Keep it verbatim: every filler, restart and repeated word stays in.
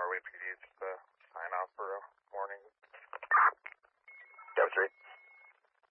Norway P D just to sign off for a morning